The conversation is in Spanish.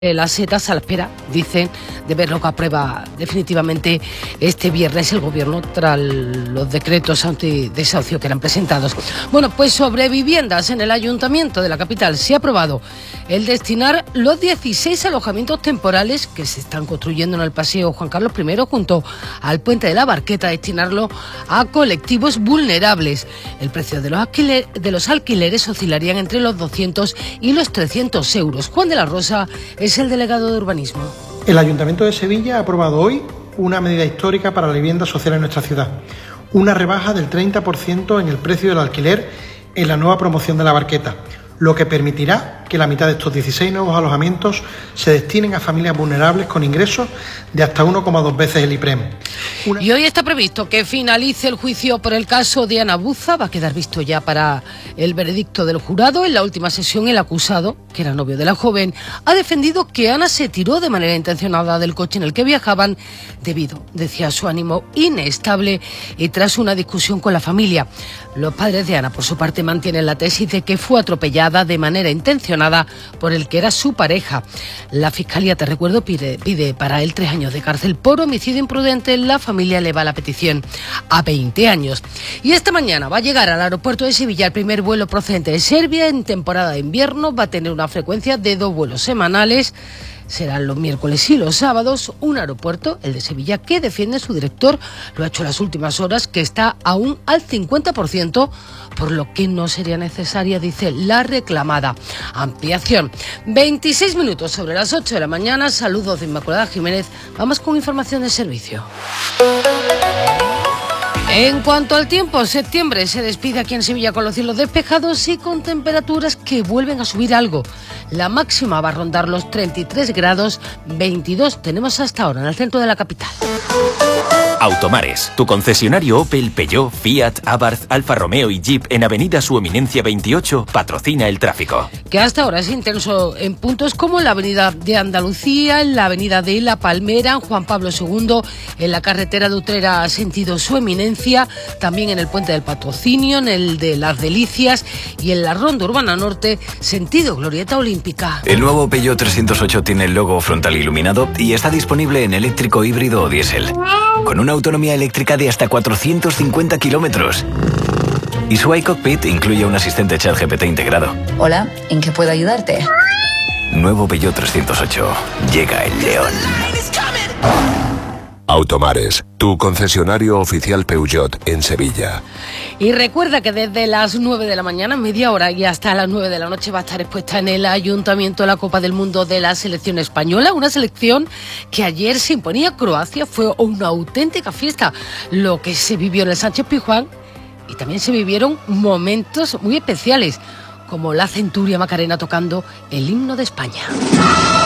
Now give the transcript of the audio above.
Las setas a la espera, dicen, de ver lo que aprueba definitivamente este viernes el Gobierno tras los decretos antidesahucio que eran presentados. Bueno, pues sobre viviendas en el Ayuntamiento de la capital se ha aprobado el destinar los 16 alojamientos temporales que se están construyendo en el Paseo Juan Carlos I junto al Puente de la Barqueta, destinarlo a colectivos vulnerables. El precio de los alquileres oscilarían entre los 200 y los 300 euros. Juan de la Rosa es el delegado de urbanismo. El Ayuntamiento de Sevilla ha aprobado hoy una medida histórica para la vivienda social en nuestra ciudad. Una rebaja del 30% en el precio del alquiler en la nueva promoción de la Barqueta, lo que permitirá que la mitad de estos 16 nuevos alojamientos se destinen a familias vulnerables con ingresos de hasta 1,2 veces el IPREM. Y hoy está previsto que finalice el juicio por el caso de Ana Buza. Va a quedar visto ya para el veredicto del jurado. En la última sesión, el acusado, que era novio de la joven, ha defendido que Ana se tiró de manera intencionada del coche en el que viajaban debido, decía, a su ánimo inestable y tras una discusión con la familia. Los padres de Ana, por su parte, mantienen la tesis de que fue atropellada de manera intencionada por el que era su pareja. La Fiscalía, te recuerdo, pide para él 3 años de cárcel por homicidio imprudente. La familia eleva la petición a 20 años. Y esta mañana va a llegar al aeropuerto de Sevilla el primer vuelo procedente de Serbia en temporada de invierno. Va a tener una frecuencia de 2 vuelos semanales. Serán los miércoles y los sábados. Un aeropuerto, el de Sevilla, que defiende su director, lo ha hecho en las últimas horas, que está aún al 50%, por lo que no sería necesaria, dice, la reclamada ampliación. 26 minutos sobre las 8 de la mañana. Saludos de Inmaculada Jiménez. Vamos con información de servicio. En cuanto al tiempo, septiembre se despide aquí en Sevilla con los cielos despejados y con temperaturas que vuelven a subir algo. La máxima va a rondar los 33 grados, 22 tenemos hasta ahora en el centro de la capital. Automares, tu concesionario Opel, Peugeot, Fiat, Abarth, Alfa Romeo y Jeep en Avenida Su Eminencia 28 patrocina el tráfico. Que hasta ahora es intenso en puntos como en la Avenida de Andalucía, en la Avenida de La Palmera, en Juan Pablo II, en la carretera de Utrera sentido Su Eminencia, también en el Puente del Patrocinio, en el de Las Delicias y en la Ronda Urbana Norte, sentido Glorieta Olímpica. El nuevo Peugeot 308 tiene el logo frontal iluminado y está disponible en eléctrico, híbrido o diésel, con una autonomía eléctrica de hasta 450 kilómetros. Y su iCockpit incluye un asistente ChatGPT integrado. Hola, ¿en qué puedo ayudarte? Nuevo Peugeot 308. Llega el león. Automares, tu concesionario oficial Peugeot en Sevilla. Y recuerda que desde las 9 de la mañana, media hora, y hasta las 9 de la noche va a estar expuesta en el Ayuntamiento la Copa del Mundo de la selección española, una selección que ayer se imponía a Croacia. Fue una auténtica fiesta lo que se vivió en el Sánchez-Pizjuán, y también se vivieron momentos muy especiales, como la Centuria Macarena tocando el himno de España.